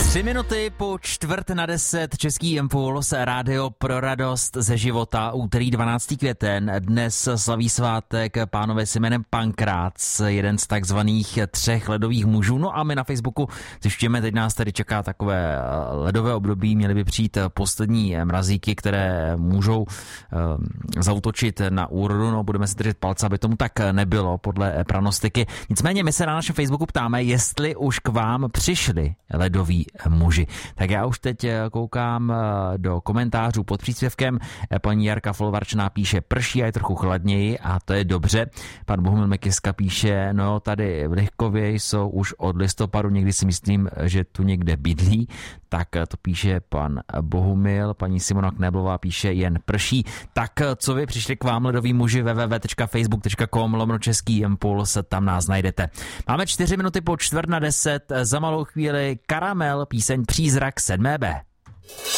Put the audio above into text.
3 minuty po 9:45 Český impuls, rádio pro radost ze života, úterý 12. květen. Dnes slaví svátek pánové s jménem Pankrác, jeden z takzvaných 3 ledových mužů. No a my na Facebooku zjišťujeme, teď nás tady čeká takové ledové období, měly by přijít poslední mrazíky, které můžou zaútočit na úrodu. No, budeme si držet palce, aby tomu tak nebylo podle pranostiky. Nicméně my se na našem Facebooku ptáme, jestli už k vám přišli ledoví muži. Tak já už teď koukám do komentářů pod příspěvkem. Paní Jarka Folvarčná píše, prší a je trochu chladněji a to je dobře. Pan Bohumil Mekiska píše, no tady v Lichkově jsou už od listopadu, někdy si myslím, že tu někde bydlí. Tak to píše pan Bohumil. Paní Simona Kneblová píše, jen prší. Tak co vy, přišli k vám ledoví muži? www.facebook.com/Český impuls, tam nás najdete. Máme 4 minuty po 9:45, za malou chvíli Karamel, píseň Přízrak 7B.